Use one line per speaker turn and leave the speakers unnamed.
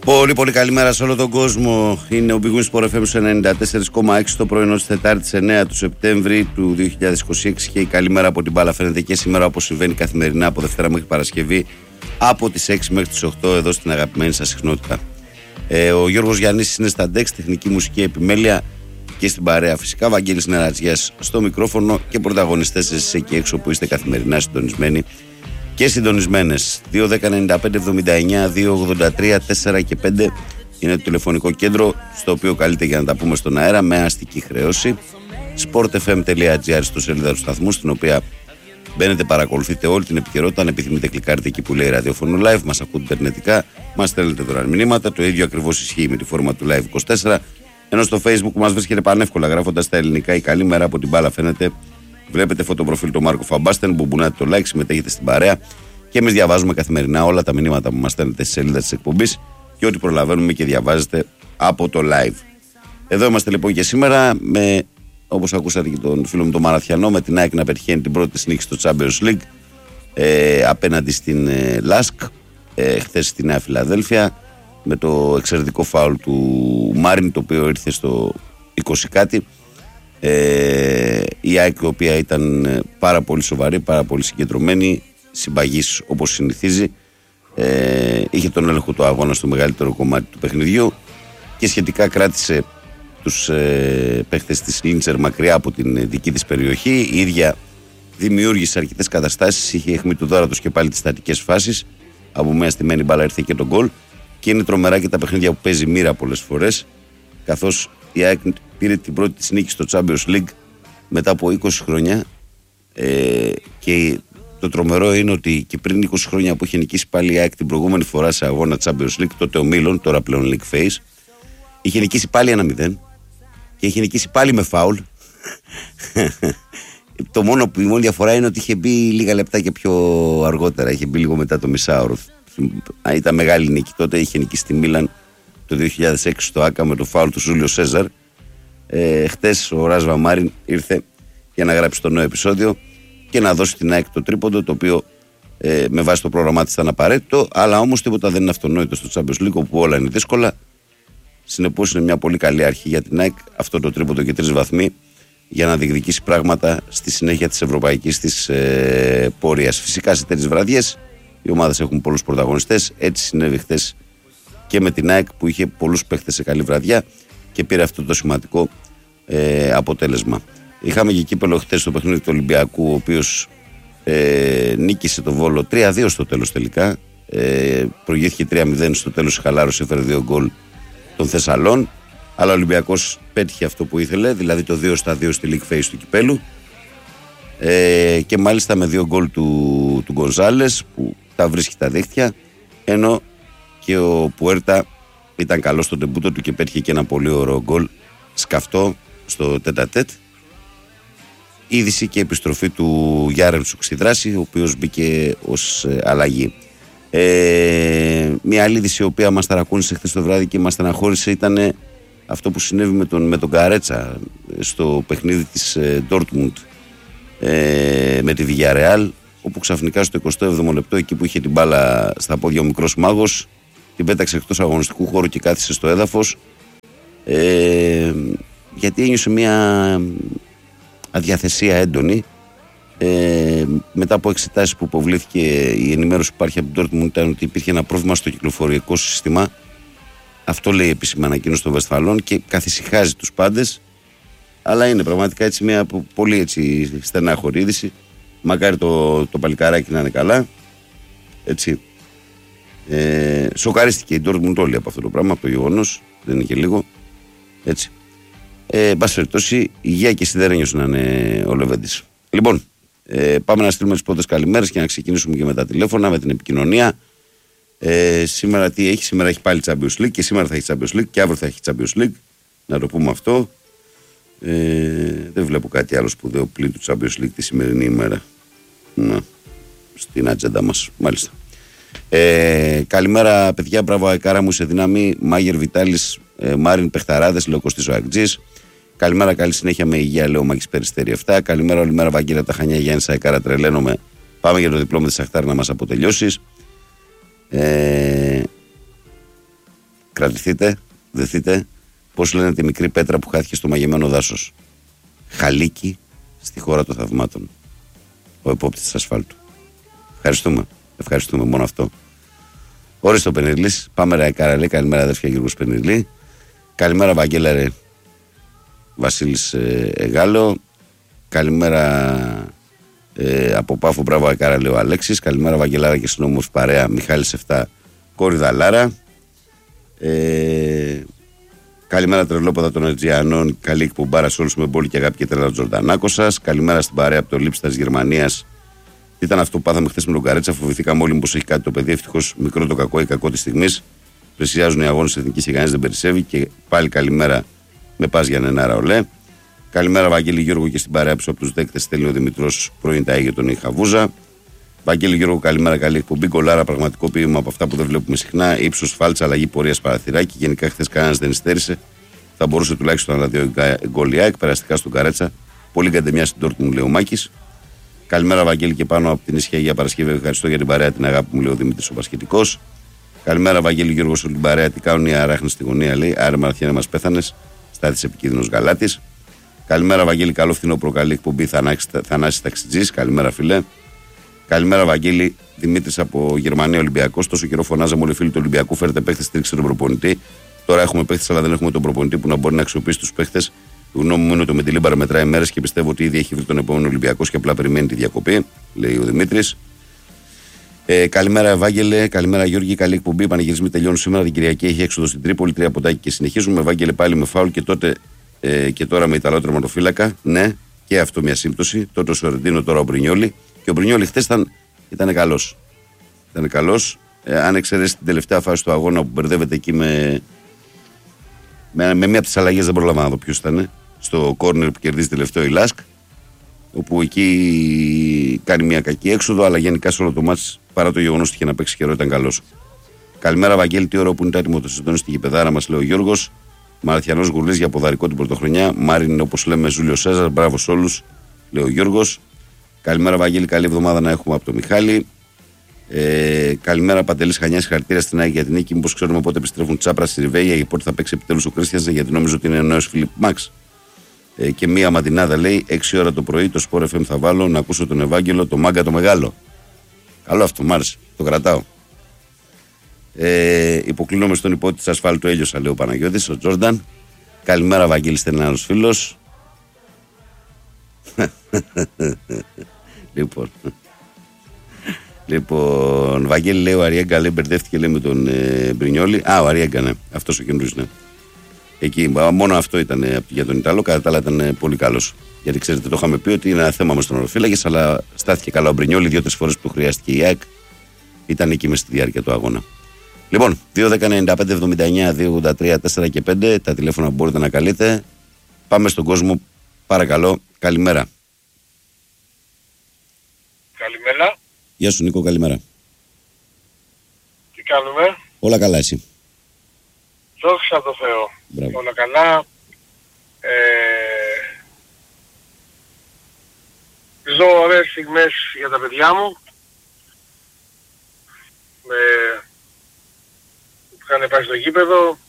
Πολύ πολύ καλημέρα σε όλο τον κόσμο. Είναι ο Big Win Sport FM 94,6 το πρωινό της Τετάρτης 9 του Σεπτέμβρη του 2026 και η καλημέρα από την μπάλα φαίνεται και σήμερα όπως συμβαίνει καθημερινά από Δευτέρα μέχρι Παρασκευή από τις 6 μέχρι τις 8 εδώ στην αγαπημένη σας συχνότητα. Ο Γιώργος Γιαννής είναι στα ντεξ, τεχνική μουσική επιμέλεια και στην παρέα φυσικά. Βαγγέλης Νερατζιάς στο μικρόφωνο και πρωταγωνιστές εσείς εκεί έξω που είστε καθημερινά συντονισμένοι και συντονισμένες. 2-10-95-79, 2-83, 4 και 5 είναι το τηλεφωνικό κέντρο στο οποίο καλείτε για να τα πούμε στον αέρα με αστική χρέωση. sportfm.gr στο σελίδα του σταθμού, στην οποία μπαίνετε, παρακολουθείτε όλη την επικαιρότητα. Αν επιθυμείτε, κλικάρετε εκεί που λέει ραδιόφωνο live, μας ακούτε ιντερνετικά, μας στέλνετε δωρεάν μηνύματα. Το ίδιο ακριβώς ισχύει με τη φόρμα του Live 24. Ενώ στο Facebook μας βρίσκεται πανεύκολα γράφοντας τα ελληνικά η καλή μέρα από την μπάλα φαίνεται. Βλέπετε φωτοπροφίλ του Μάρκο Φαμπάστεν, μπουμπουνάτε το like, συμμετέχετε στην παρέα και εμείς διαβάζουμε καθημερινά όλα τα μηνύματα που μας στέλνετε στη σελίδα της εκπομπής και ό,τι προλαβαίνουμε και διαβάζετε από το live. Εδώ είμαστε λοιπόν και σήμερα με, όπως ακούσατε και τον φίλο μου τον Μαραθιανό, με την ΑΕΚ να πετυχαίνει την πρώτη της νίκη στο Champions League απέναντι στην Λάσκ χθες στη Νέα Φιλαδέλφια, με το εξαιρετικό φάουλ του Μάριν, το οποίο ήρθε στο 20 κάτι. Η ΑΕΚ, η οποία ήταν πάρα πολύ σοβαρή, πάρα πολύ συγκεντρωμένη, συμπαγής όπως συνηθίζει, είχε τον έλεγχο του αγώνα στο μεγαλύτερο κομμάτι του παιχνιδιού και σχετικά κράτησε τους παίχτες της Λίντσερ μακριά από την δική της περιοχή. Η ίδια δημιούργησε αρκετές καταστάσεις, είχε αιχμή του δόρατος και πάλι τις στατικές φάσεις. Από μια στημένη μπάλα ήρθε και τον γκολ. Και είναι τρομερά και τα παιχνίδια που παίζει μοίρα πολλές φορές, καθώς η ΑΕΚ πήρε την πρώτη της νίκη στο Champions League μετά από 20 χρόνια και το τρομερό είναι ότι και πριν 20 χρόνια που είχε νικήσει πάλι η ΑΕΚ την προηγούμενη φορά σε αγώνα Champions League, τότε ο Μίλον, τώρα πλέον League Face, είχε νικήσει πάλι 1-0 και είχε νικήσει πάλι με φάουλ. Η μόνη διαφορά είναι ότι είχε μπει λίγα λεπτά και πιο αργότερα, είχε μπει λίγο μετά το μισάωρο. Ήταν μεγάλη νίκη τότε, είχε νικήσει τη Μίλαν το 2006 στο ΆΚΑ με το φάουλ του Ζούλιο Σέζαρ. Χτες ο Ράσβα Μάριν ήρθε για να γράψει το νέο επεισόδιο και να δώσει την ΑΕΚ το τρίποντο, το οποίο με βάση το πρόγραμμά της ήταν απαραίτητο, αλλά όμως τίποτα δεν είναι αυτονόητο στο Champions League, όπου όλα είναι δύσκολα. Συνεπώς είναι μια πολύ καλή αρχή για την ΑΕΚ αυτό το τρίποντο και 3 βαθμοί για να διεκδικήσει πράγματα στη συνέχεια της ευρωπαϊκής της πορείας. Φυσικά σε τέτοιες βραδιές οι ομάδες έχουν πολλούς πρωταγωνιστές. Έτσι συνέβη χθες και με την ΑΕΚ που είχε πολλούς παίχτες σε καλή βραδιά και πήρε αυτό το σημαντικό αποτέλεσμα. Είχαμε και κύπελλο χθες στο παιχνίδι του Ολυμπιακού, ο οποίος νίκησε το Βόλο 3-2 στο τέλος τελικά. Προηγήθηκε 3-0 στο τέλος, χαλάρωσε, έφερε 2 γκολ των Θεσσαλών. Αλλά ο Ολυμπιακός πέτυχε αυτό που ήθελε, δηλαδή το 2-2 στη League Phase του κυπέλου. Και μάλιστα με 2 γκολ του Γκονζάλες που τα βρίσκει τα δίχτυα, ενώ και ο Πουέρτα ήταν καλός στο τεμπούτο του και πέτυχε και ένα πολύ ωραίο γκολ σκαυτό στο τέτα-τέτ. Είδηση και επιστροφή του Γιάρεμτσουκ στη δράση, ο οποίος μπήκε ως αλλαγή. Μια άλλη είδηση η οποία μας ταρακούνησε χθες το βράδυ και μας στεναχώρησε ήταν αυτό που συνέβη με τον Καρέτσα στο παιχνίδι της Dortmund με τη Villarreal, όπου ξαφνικά στο 27ο λεπτό, εκεί που είχε την μπάλα στα πόδια ο μικρός μάγος, την πέταξε εκτός αγωνιστικού χώρου και κάθισε στο έδαφος, γιατί ένιωσε μια αδιαθεσία έντονη. Μετά από εξετάσεις που υποβλήθηκε, η ενημέρωση που υπάρχει από την Dortmund ήταν ότι υπήρχε ένα πρόβλημα στο κυκλοφοριακό σύστημα. Αυτό λέει επίσημη ανακοίνωση των Βεσφαλών και καθησυχάζει τους πάντες. Αλλά είναι πραγματικά έτσι μια πολύ έτσι στενάχωρη είδηση. Μακάρι το παλικάράκι να είναι καλά. Έτσι. Σοκαρίστηκε η Dortmund όλοι από αυτό το πράγμα, από το γεγονός. Δεν είναι και λίγο. Έτσι. Εν πάση περιπτώσει, υγεία και εσύ δεν ένιωσε να είναι ο Λεβέντης. Λοιπόν, πάμε να στείλουμε τις πρώτες καλημέρες και να ξεκινήσουμε και με τα τηλέφωνα, με την επικοινωνία. Σήμερα τι έχει? Σήμερα έχει πάλι Champions League και σήμερα θα έχει Champions League και αύριο θα έχει Champions League. Να το πούμε αυτό. Δεν βλέπω κάτι άλλο σπουδαίο πλην του Champions League τη σημερινή ημέρα. Να, στην ατζέντα μας, μάλιστα. Καλημέρα παιδιά, μπράβο αεκάρα μου, σε δύναμη. Μάγερ Βιτάλης, Μάριν Πεχταράδες, λέω Κωστής ο Αγκτζής. Καλημέρα, καλή συνέχεια με υγεία, λέω Μάκης Περιστέρη 7. Καλημέρα, όλη μέρα Βαγγέλα τα Χανιά, Γιάννης αεκάρα, τρελαίνομαι. Πάμε για το διπλώμα της Αχτάρ να μας αποτελειώσεις. κρατηθείτε, δεθείτε. Πώς λένε τη μικρή πέτρα που χάθηκε στο μαγεμένο δάσος. Χαλίκι στη χώρα των θαυμάτων. Ο επόπτης της ασφάλτου. Ευχαριστούμε, μόνο αυτό. Όριστο Πενιρλής, πάμε ρε Καραλή, καλημέρα αδέρφια Γιώργος Πενιρλή. Καλημέρα Βαγγέλα ρε Βασίλης Εγάλο. Καλημέρα από Πάφο, μπράβο Καραλή ο Αλέξης. Καλημέρα Βαγγελάρα και συνόμως παρέα Μιχάλης 7 Κόριδα Λάρα. Καλημέρα τρελόποδα των Ερτζιανών. Καλή εκπομπάρα σε όλους με πόλη και αγάπη και τρέλα Τζορντανάκο σας. Καλημέρα στην παρέα από το Λίψτα της Γερμανίας. Ήταν αυτό που πάθαμε χθες με τον Καρέτσα. Φοβηθήκαμε όλοι πως έχει κάτι το παιδί. Ευτυχώς μικρό το κακό ή κακό τη στιγμή. Πλησιάζουν οι αγώνες της Εθνικής και κανείς δεν περισσεύει. Και πάλι καλημέρα με πας για Νενάρα Ολέ. Καλημέρα Βαγγέλη Γιώργο και στην παρέα πίσω από τους δέκτες. Στέλνει ο Δημητρός πρώην τα Αίγε τον Ιχαβούζα. Βαγγέλη Γιώργο, καλημέρα, καλή εκπομπή. Κολάρα, πραγματικό ποίημα από αυτά που δεν βλέπουμε συχνά. Ύψος, φάλτσα, αλλαγή πορεία παραθυράκι. Γενικά χθες κανένας δεν υστέρησε. Θα μπορούσε τουλάχιστον να δει γκολιά. Εκπεραστικά στον Καρέτσα. Πολύ καντεμιά στην Ντόρτμουντ, λέει ο Μάκης. Καλημέρα, Βαγγέλη, και πάνω από την Ισχύα για Παρασκευή. Ευχαριστώ για την παρέα, την αγάπη μου, λέει ο Δημήτρης ο Πασχετικός. Καλημέρα, Βαγγέλη Γιώργο, όλη την παρέα. Τι κάνουν οι αράχνες στη γωνία, λέει. Άρε Μαρθιάνε, μας πέθανες. Στάθης επικίνδυνος γαλάτης. Καλημέρα, Βαγγέλη, καλό φθηνό προκαλεί εκπομπή Θανάσης Ταξιτζής. Καλημέρα, φιλέ. Καλημέρα, Βαγγέλη. Δημήτρης από Γερμανία, Ολυμπιακός. Τόσο καιρό φωνάζαμε όλοι οι φίλοι του Ολυμπιακού. Φέρετε παίχτες, στήριξε τον προπονητή. Τώρα έχουμε παίχτες, αλλά δεν έχουμε τον προπονητή που να μπορεί να αξιοποιήσει τους παίχτες. Η γνώμη μου είναι ότι το Μεντιλίμπαρα μετράει μέρες και πιστεύω ότι ήδη έχει βρει τον επόμενο Ολυμπιακός και απλά περιμένει τη διακοπή, λέει ο Δημήτρης. Καλημέρα, Ευάγγελε. Καλημέρα, Γιώργη. Καλή εκπομπή. Οι πανηγυρισμοί τελειώνουν σήμερα. Την Κυριακή έχει έξοδο στην Τρίπολη. 3 ποντάκι και συνεχίζουμε. Ευάγγελε πάλι με φάουλ και τότε και τώρα με Ιταλό τερματοφύλακα. Ναι, και αυτό μια σύμπτωση. Τότε ο Σορεντίνο, τώρα ο Μπρινιόλι. Και ο Μπρινιόλι χθες ήταν καλός. Ήταν καλός. Αν εξαιρέσει την τελευταία φάση του αγώνα που μπερδεύεται εκεί με μία από τις αλλαγές, δεν προλαβαίνω να δω ποιος ήταν. Στο κόρνερ που κερδίζει τελευταίο η Λάσκ. Όπου εκεί κάνει μια κακή έξοδο, αλλά γενικά σε όλο το μάτς, παρά το γεγονός ότι είχε να παίξει καιρό, ήταν καλός. Καλημέρα, Βαγγέλη. Τι ώρα που είναι έτοιμο το συντονί στη γηπεδάρα μας, λέει ο Γιώργος. Μαραθιανός Γουρλής για ποδαρικό την πρωτοχρονιά. Μάριν, όπως λέμε, Ζούλιο Σέζαρ. Μπράβο σε όλους, λέει ο Γιώργος. Καλημέρα, Βαγγέλη. Καλή εβδομάδα να έχουμε από το Μιχάλη. Καλημέρα, Παντελής Χανιάς. Χαρακτήρα στην ΑΕΚ για την νίκη. Μήπως ξέρουμε πότε επιστρέφουν Τσάπρα στη Ριβέια ή πότε θα παίξει επιτέλους ο Κρίστιανς, γιατί νομίζω ότι είναι ο νέος Φιλιπ Μαξ. Και μία μαντινάδα, λέει, 6 ώρα το πρωί. Το Sport FM θα βάλω να ακούσω τον Ευάγγελο, το μάγκα το μεγάλο. Καλό αυτό, μ' άρεσε. Το κρατάω. Υποκλίνομαι στον υπότη της ασφάλτου, έλειωσα, λέει ο Παναγιώτης, ο Τζόρνταν. Καλημέρα, Βαγγέλη, στέλνει ένας φίλος. Λοιπόν, Βαγγέλη, λέει ο Αριέγκα, λέει, μπερδεύτηκε, λέει, με τον Μπρινιόλι. Α, ο Αριέγκα, ναι, αυτός ο καινούργιος, ναι. Εκεί, μόνο αυτό ήταν για τον Ιταλό, κατά τα άλλα ήταν πολύ καλός. Γιατί ξέρετε, το είχαμε πει ότι είναι ένα θέμα με τον οροφύλακες, αλλά στάθηκε καλά ο Μπρινιόλι 2-3 φορές που χρειάστηκε η ΑΕΚ. Ήταν εκεί μες στη διάρκεια του αγώνα. Λοιπόν, 2-10-95-79-283-4 και 5, τα τηλέφωνα που μπορείτε να καλείτε. Πάμε στον κόσμο, παρακαλώ. Καλημέρα.
Καλημέρα.
Γεια σου, Νίκο, καλημέρα.
Τι κάνουμε?
Όλα καλά, εσύ?
Δόξα τω Θεώ.
Μπράβο.
Όλα καλά. Ζω ωραίες στιγμές για τα παιδιά μου. Που είχαν πάει στο γήπεδο.